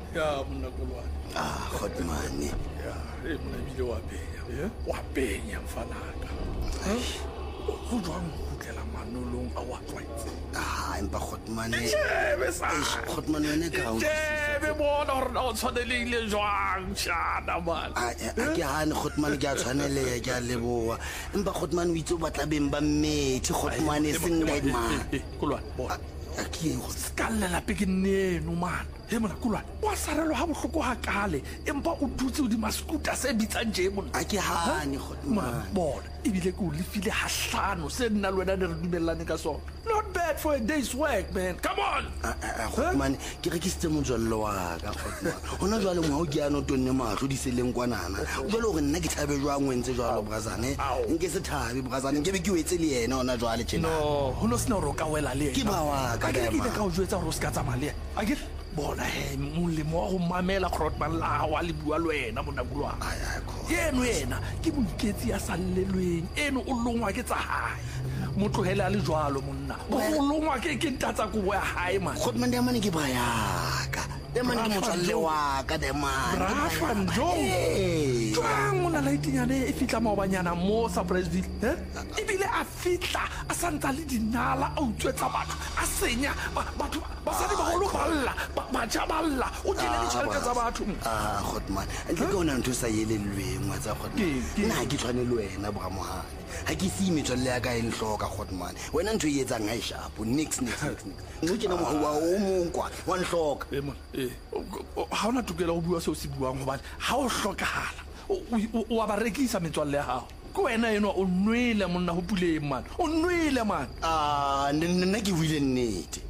Ya monna Kolwane. Khotmane. Ya, monna bile wa penya. Wa penya mfanaka. Go jwang go tlela manolong a wa twaitse. Empa Khotmane. Khotmane yone ka o. Be bona hore o tshwanelile jwang shana man. Ke hane Khotmane ke a tshwaneleya ke a leboa. Empa Khotmane o itse o batla beng ba mmethi Khotmane seng dead man. Kolwane bona. Ke go skalela pekineno man. He mona Kolwane wa sarelo ha bohloko ha kale empa o dutse o di maskuta se bitsang je mona. A ke hane Khotmane. Bona ebile ke o lefile hahlano se nna le wena ne re dumellane ka sona. Not bad for a day's work man. Come on. Khotmane ke rekisitse motswalle wa ka Khotmane. Hona jwale mo ha o ke ano tonne mahlo di seleng kwanana. Jwale hore nna ke thabe jwang wentse jwalo brazane. Nke se thabe brazane ke be ke wetse le yena hona jwale tjena. No, hono sna ro ka wela le yena. Ke ba wa ka Ke ka o jwetsa hore o ska tsamaya le. Akere bona he molemo wa go mamela Grootman la wa le bua le wena mona bulwa. Yena ke boiketsi ya sallelweng eno o longwa ke tsa hae. Motho hele a le jwalo monna. O longwa ke ntatsa ko ya hae man. Khotmane ya mane ke ba ya ka. Demane ke motswalle wa ka demane. Rafa njong. Jwang mona la itinyane e fitla maobanyana mo Surpriseville. Ebile a fitla a santsa le dinala a utswetsa batho a senya batho ba sa di ba holo balla ba jaballa o dile le tšhelete tsa batho. Khotmane ntle ke ona ntho sa yelelweng wa tsa Khotmane. Nna ke tshwane le wena boramohadi. Ha ke se metswalle ya ka e nhloka Khotmane. Wena ntho e etsang ha e shapo nix. Mo ke na mo wa o monkwa wa nhloka. Ha ona tukela go bua se o se buang hobane ha o hlokahala o ba rekisa metswalle ya hao. Ko wena eno o nwele monna ho puleng man. O nwele man. Nna ke buile nnete.